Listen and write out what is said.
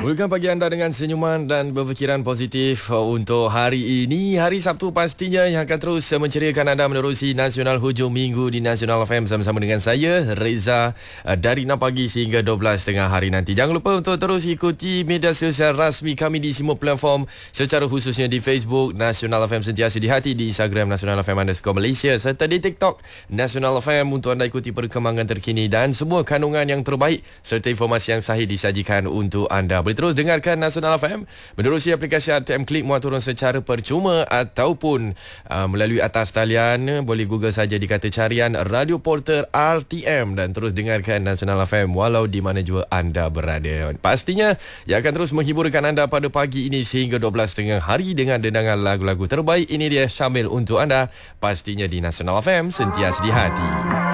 Mulakan pagi anda dengan senyuman dan berfikiran positif untuk hari ini. Hari Sabtu pastinya yang akan terus menceriakan anda menerusi Nasional Hujung Minggu di Nasional FM bersama-sama dengan saya, Reza, dari 6 pagi sehingga 12 tengah hari nanti. Jangan lupa untuk terus ikuti media sosial rasmi kami di semua platform, secara khususnya di Facebook Nasional FM Sentiasa di Hati, di Instagram Nasional FM _Malaysia, serta di TikTok Nasional FM untuk anda ikuti perkembangan terkini dan semua kandungan yang terbaik serta informasi yang sahih disajikan untuk anda. Boleh terus dengarkan Nasional FM menerusi aplikasi RTM Klik, muat turun secara percuma, ataupun melalui atas talian boleh Google saja di kata carian Radio Porter RTM dan terus dengarkan Nasional FM walau di mana jua anda berada. Pastinya yang akan terus menghiburkan anda pada pagi ini sehingga 12 tengah hari dengan dendangan lagu-lagu terbaik. Ini dia Syamil untuk anda, pastinya di Nasional FM Sentiasa di Hati.